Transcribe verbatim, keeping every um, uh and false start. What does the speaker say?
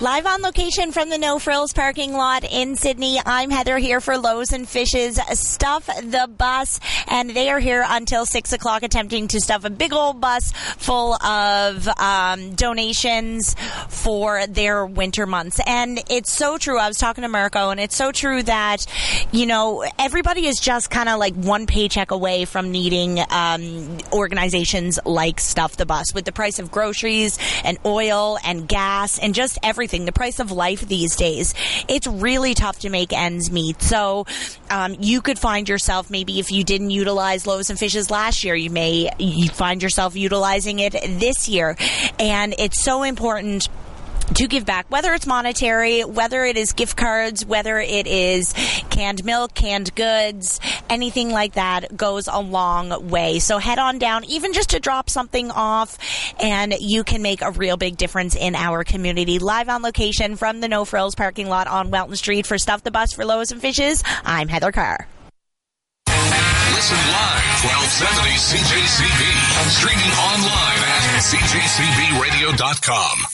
Live on location from the No Frills parking lot in Sydney, I'm Heather here for Loaves and Fishes Stuff the Bus, and they are here until six o'clock attempting to stuff a big old bus full of um, donations for their winter months. And it's so true. I was talking to Mirko, and it's so true that, you know, everybody is just kind of like one paycheck away from needing um, organizations like Stuff the Bus. With the price of groceries and oil and gas and just everything, the price of life these days, it's really tough to make ends meet. So um, you could find yourself, maybe if you didn't utilize Loaves and Fishes last year, you may you find yourself utilizing it this year. And it's so important to give back, whether it's monetary, whether it is gift cards, whether it is canned milk, canned goods, anything like that goes a long way. So head on down, even just to drop something off, and you can make a real big difference in our community. Live on location from the No Frills parking lot on Welton Street for Stuff the Bus for Loaves and Fishes, I'm Heather Carr. Listen live, twelve seventy C J C B. Streaming online at C J C B radio dot com.